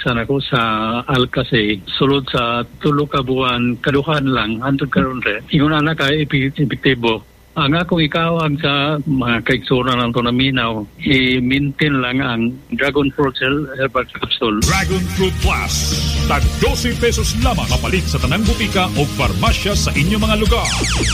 napaligsan ako sa Alcacay. Sulod sa tulo ka buwan, kaduhan lang, antod karon re. Ingon na ka epektibo. Ang akong ikawag sa mga kaiksura ng ito na minaw, i-maintain lang ang Dragon Fruit Herbal Capsule. Dragon Fruit Plus. Tag 12 pesos lamang mapalit sa tanang butika o farmasya sa inyong mga lugar.